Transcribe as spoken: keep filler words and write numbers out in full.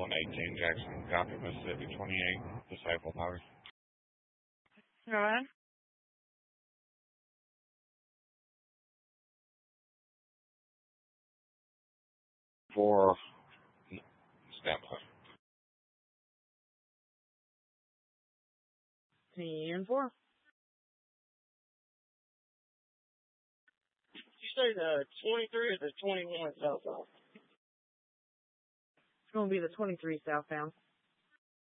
one eighteen Jackson, copy Mississippi twenty-eight, Disciple Power. All right. For stand by. ten four. Did you say the twenty-three or the twenty-one southbound? It's going to be the twenty-three southbound.